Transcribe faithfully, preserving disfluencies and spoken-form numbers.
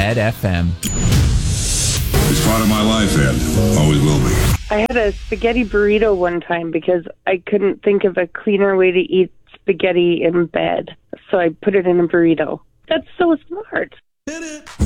Head F M. It's part of my life, Ed. Always will be. I had a spaghetti burrito one time because I couldn't think of a cleaner way to eat spaghetti in bed. So I put it in a burrito. That's so smart.